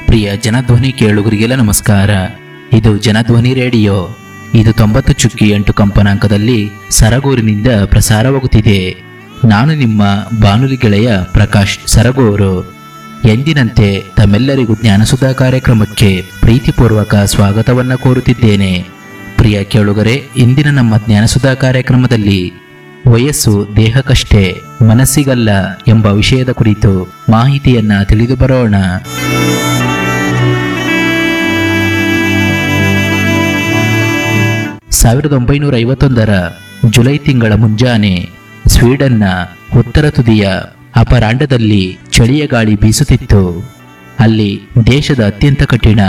ಪ್ರಿಯ ಜನಧ್ವನಿ ಕೇಳುಗರಿಗೆಲ್ಲ ನಮಸ್ಕಾರ. ಇದು ಜನಧ್ವನಿ ರೇಡಿಯೋ. ಇದು 90.8 ಕಂಪನಾಂಕದಲ್ಲಿ ಸರಗೂರಿನಿಂದ ಪ್ರಸಾರವಾಗುತ್ತಿದೆ. ನಾನು ನಿಮ್ಮ ಬಾನುಲಿ ಗೆಳೆಯ ಪ್ರಕಾಶ್ ಸರಗೂರು. ಎಂದಿನಂತೆ ತಮ್ಮೆಲ್ಲರಿಗೂ ಜ್ಞಾನಸುಧಾ ಕಾರ್ಯಕ್ರಮಕ್ಕೆ ಪ್ರೀತಿಪೂರ್ವಕ ಸ್ವಾಗತವನ್ನ ಕೋರುತ್ತಿದ್ದೇನೆ. ಪ್ರಿಯ ಕೇಳುಗರೆ, ಇಂದಿನ ನಮ್ಮ ಜ್ಞಾನಸುಧಾ ಕಾರ್ಯಕ್ರಮದಲ್ಲಿ ವಯಸ್ಸು ದೇಹಕ್ಕಷ್ಟೇ, ಮನಸ್ಸಿಗಲ್ಲ ಎಂಬ ವಿಷಯದ ಕುರಿತು ಮಾಹಿತಿಯನ್ನ ತಿಳಿದು ಬರೋಣ. 1951ರ ಜುಲೈ ತಿಂಗಳ ಮುಂಜಾನೆ ಸ್ವೀಡನ್ನ ಉತ್ತರ ತುದಿಯ ಅಪರಾಂಡದಲ್ಲಿ ಚಳಿಯ ಗಾಳಿ ಬೀಸುತ್ತಿತ್ತು. ಅಲ್ಲಿ ದೇಶದ ಅತ್ಯಂತ ಕಠಿಣ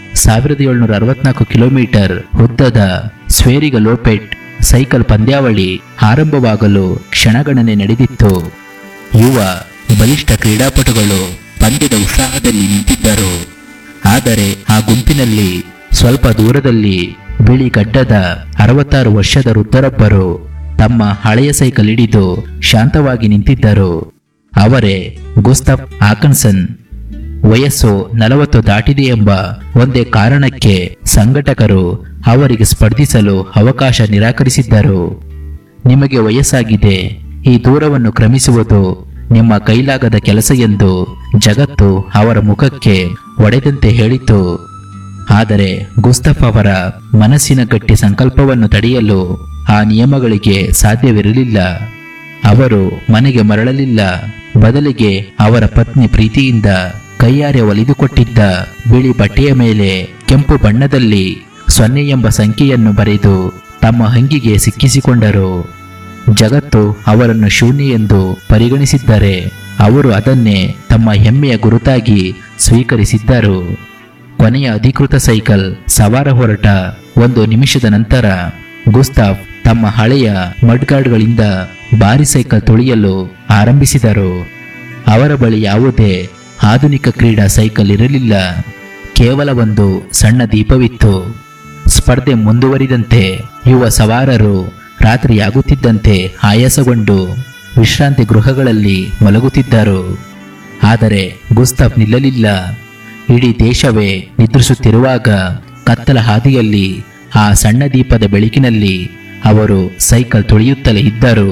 1764 ಕಿಲೋಮೀಟರ್ ಉದ್ದದ ಸ್ವೇರಿಗ ಲೋಪೆಟ್ ಸೈಕಲ್ ಪಂದ್ಯಾವಳಿ ಆರಂಭವಾಗಲು ಕ್ಷಣಗಣನೆ ನಡೆದಿತ್ತು. ಯುವ ಬಲಿಷ್ಠ ಕ್ರೀಡಾಪಟುಗಳು ಪಂದ್ಯದ ಉತ್ಸಾಹದಲ್ಲಿ ನಿಂತಿದ್ದರು. ಆದರೆ ಆ ಗುಂಪಿನಲ್ಲಿ ಸ್ವಲ್ಪ ದೂರದಲ್ಲಿ ಬಿಳಿ ಗಡ್ಡದ 66 ವರ್ಷದ ವೃದ್ಧರೊಬ್ಬರು ತಮ್ಮ ಹಳೆಯ ಸೈಕಲ್ ಹಿಡಿದು ಶಾಂತವಾಗಿ ನಿಂತಿದ್ದರು. ಅವರೇ ಗುಸ್ತಾಫ್ ಆಕನ್ಸನ್. ವಯಸ್ಸು 40 ದಾಟಿದೆ ಎಂಬ ಒಂದೇ ಕಾರಣಕ್ಕೆ ಸಂಘಟಕರು ಅವರಿಗೆ ಸ್ಪರ್ಧಿಸಲು ಅವಕಾಶ ನಿರಾಕರಿಸಿದ್ದರು. ನಿಮಗೆ ವಯಸ್ಸಾಗಿದೆ, ಈ ದೂರವನ್ನು ಕ್ರಮಿಸುವುದು ನಿಮ್ಮ ಕೈಲಾಗದ ಕೆಲಸ ಎಂದು ಜಗತ್ತು ಅವರ ಮುಖಕ್ಕೆ ಹೊಡೆದಂತೆ ಹೇಳಿತು. ಆದರೆ ಗುಸ್ತಾಫ್ ಅವರ ಮನಸ್ಸಿನ ಗಟ್ಟಿ ಸಂಕಲ್ಪವನ್ನು ತಡೆಯಲು ಆ ನಿಯಮಗಳಿಗೆ ಸಾಧ್ಯವಿರಲಿಲ್ಲ. ಅವರು ಮನೆಗೆ ಮರಳಲಿಲ್ಲ. ಬದಲಿಗೆ ಅವರ ಪತ್ನಿ ಪ್ರೀತಿಯಿಂದ ಕೈಯಾರೆ ಒಲಿದುಕೊಟ್ಟಿದ್ದ ಬಿಳಿ ಬಟ್ಟೆಯ ಮೇಲೆ ಕೆಂಪು ಬಣ್ಣದಲ್ಲಿ 0 ಎಂಬ ಸಂಖ್ಯೆಯನ್ನು ಬರೆದು ತಮ್ಮ ಅಂಗಿಗೆ ಸಿಕ್ಕಿಸಿಕೊಂಡರು. ಜಗತ್ತು ಅವರನ್ನು ಶೂನ್ಯ ಎಂದು ಪರಿಗಣಿಸಿದ್ದರೆ ಅವರು ಅದನ್ನೇ ತಮ್ಮ ಹೆಮ್ಮೆಯ ಗುರುತಾಗಿ ಸ್ವೀಕರಿಸಿದ್ದರು. ಕೊನೆಯ ಅಧಿಕೃತ ಸೈಕಲ್ ಸವಾರ ಹೊರಟ 1 ನಿಮಿಷದ ನಂತರ ಗುಸ್ತಾಫ್ ತಮ್ಮ ಹಳೆಯ ಮಡ್ಗಾರ್ಡ್ಗಳಿಂದ ಭಾರಿ ಸೈಕಲ್ ತುಳಿಯಲು ಆರಂಭಿಸಿದರು. ಅವರ ಬಳಿ ಯಾವುದೇ ಆಧುನಿಕ ಕ್ರೀಡಾ ಸೈಕಲ್ ಇರಲಿಲ್ಲ. ಕೇವಲ ಒಂದು ಸಣ್ಣ ದೀಪವಿತ್ತು. ಸ್ಪರ್ಧೆ ಮುಂದುವರಿದಂತೆ ಯುವ ಸವಾರರು ರಾತ್ರಿಯಾಗುತ್ತಿದ್ದಂತೆ ಆಯಾಸಗೊಂಡು ವಿಶ್ರಾಂತಿ ಗೃಹಗಳಲ್ಲಿ ಮಲಗುತ್ತಿದ್ದರು. ಆದರೆ ಗುಸ್ತಾಫ್ ನಿಲ್ಲಲಿಲ್ಲ. ಇಡೀ ದೇಶವೇ ನಿದ್ರಿಸುತ್ತಿರುವಾಗ ಕತ್ತಲ ಹಾದಿಯಲ್ಲಿ ಆ ಸಣ್ಣ ದೀಪದ ಬೆಳಕಿನಲ್ಲಿ ಅವರು ಸೈಕಲ್ ತುಳಿಯುತ್ತಲೇ ಇದ್ದರು.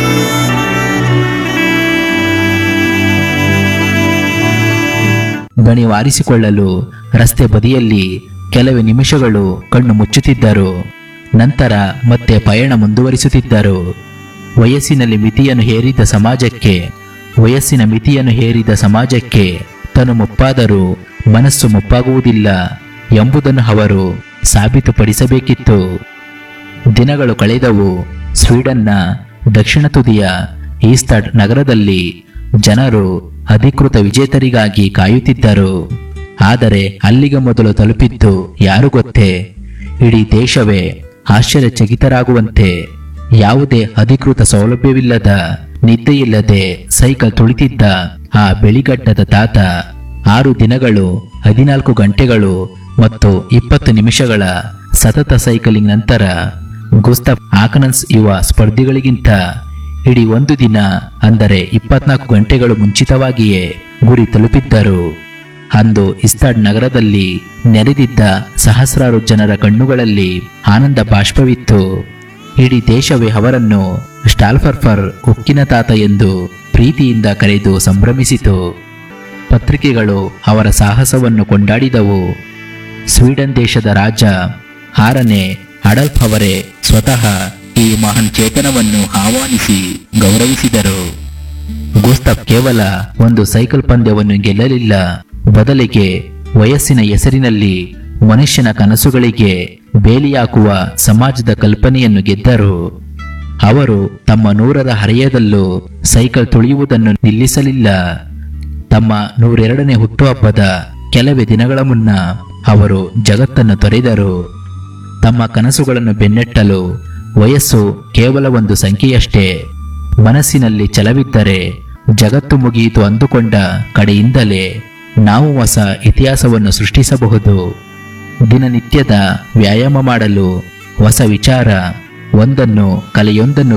ದಣಿವಾರಿಸಿಕೊಳ್ಳಲು ರಸ್ತೆ ಬದಿಯಲ್ಲಿ ಕೆಲವೇ ನಿಮಿಷಗಳು ಕಣ್ಣು ಮುಚ್ಚುತ್ತಿದ್ದರು. ನಂತರ ಮತ್ತೆ ಪಯಣ ಮುಂದುವರಿಸುತ್ತಿದ್ದರು. ವಯಸ್ಸಿನ ಮಿತಿಯನ್ನು ಹೇರಿದ ಸಮಾಜಕ್ಕೆ ತನು ಮುಪ್ಪಾದರೂ ಮನಸ್ಸು ಮುಪ್ಪಾಗುವುದಿಲ್ಲ ಎಂಬುದನ್ನು ಅವರು ಸಾಬೀತುಪಡಿಸಬೇಕಿತ್ತು. ದಿನಗಳು ಕಳೆದವು. ಸ್ವೀಡನ್ನ ದಕ್ಷಿಣ ತುದಿಯ ಈಸ್ಟಾಡ್ ನಗರದಲ್ಲಿ ಜನರು ಅಧಿಕೃತ ವಿಜೇತರಿಗಾಗಿ ಕಾಯುತ್ತಿದ್ದರು. ಆದರೆ ಅಲ್ಲಿಗೆ ಮೊದಲು ತಲುಪಿದ್ದು ಯಾರು ಗೊತ್ತೇ? ಇಡೀ ದೇಶವೇ ಆಶ್ಚರ್ಯಚಕಿತರಾಗುವಂತೆ ಯಾವುದೇ ಅಧಿಕೃತ ಸೌಲಭ್ಯವಿಲ್ಲದ, ನಿದ್ದೆಯಿಲ್ಲದೆ ಸೈಕಲ್ ತುಳಿತಿದ್ದ ಆ ಬಿಳಿಗಡ್ಡದ ತಾತ 6 ದಿನಗಳು 14 ಗಂಟೆಗಳು ಮತ್ತು 20 ನಿಮಿಷಗಳ ಸತತ ಸೈಕಲಿಂಗ್ ನಂತರ ಗುಸ್ತಾಫ್ ಆಕನ್ಸನ್ ಯುವ ಸ್ಪರ್ಧಿಗಳಿಗಿಂತ ಇಡೀ 1 ದಿನ ಅಂದರೆ 24 ಗಂಟೆಗಳು ಮುಂಚಿತವಾಗಿಯೇ ಗುರಿ ತಲುಪಿದ್ದರು. ಅಂದು ಈಸ್ಟಾಡ್ ನಗರದಲ್ಲಿ ನೆರೆದಿದ್ದ ಸಹಸ್ರಾರು ಜನರ ಕಣ್ಣುಗಳಲ್ಲಿ ಆನಂದ ಬಾಷ್ಪವಿತ್ತು. ಇಡೀ ದೇಶವೇ ಅವರನ್ನು ಸ್ಟಾಲ್ಫರ್ ಉಕ್ಕಿನ ತಾತ ಎಂದು ಪ್ರೀತಿಯಿಂದ ಕರೆದು ಸಂಭ್ರಮಿಸಿತು. ಪತ್ರಿಕೆಗಳು ಅವರ ಸಾಹಸವನ್ನು ಕೊಂಡಾಡಿದವು. ಸ್ವೀಡನ್ ದೇಶದ ರಾಜ 6ನೇ ಅಡಲ್ಫ್ ಅವರೇ ಸ್ವತಃ ಈ ಮಹಾನ್ ಚೇತನವನ್ನು ಆಹ್ವಾನಿಸಿ ಗೌರವಿಸಿದರು. ಗುಸ್ತಾಫ್ ಕೇವಲ ಒಂದು ಸೈಕಲ್ ಪಂದ್ಯವನ್ನು ಗೆಲ್ಲಲಿಲ್ಲ. ಬದಲಿಗೆ ವಯಸ್ಸಿನ ಹೆಸರಿನಲ್ಲಿ ಮನುಷ್ಯನ ಕನಸುಗಳಿಗೆ ಬೇಲಿ ಹಾಕುವ ಸಮಾಜದ ಕಲ್ಪನೆಯನ್ನು ಗೆದ್ದರು. ಅವರು ತಮ್ಮ 100ರ ಹರೆಯದಲ್ಲೂ ಸೈಕಲ್ ತುಳಿಯುವುದನ್ನು ನಿಲ್ಲಿಸಲಿಲ್ಲ. ತಮ್ಮ 102ನೇ ಹುಟ್ಟುಹಬ್ಬದ ಕೆಲವೇ ದಿನಗಳ ಮುನ್ನ ಅವರು ಜಗತ್ತನ್ನು ತೊರೆದರು. ತಮ್ಮ ಕನಸುಗಳನ್ನು ಬೆನ್ನಟ್ಟಲು ವಯಸ್ಸು ಕೇವಲ ಒಂದು ಸಂಖ್ಯೆಯಷ್ಟೇ. ಮನಸ್ಸಿನಲ್ಲಿ ಛಲವಿದ್ದರೆ ಜಗತ್ತು ಮುಗಿಯಿತು ಅಂದುಕೊಂಡ ಕಡೆಯಿಂದಲೇ ನಾವು ಹೊಸ ಇತಿಹಾಸವನ್ನು ಸೃಷ್ಟಿಸಬಹುದು. ದಿನನಿತ್ಯದ ವ್ಯಾಯಾಮ ಮಾಡಲು ಹೊಸ ವಿಚಾರ, ಒಂದನ್ನು ಕಲೆಯೊಂದನ್ನು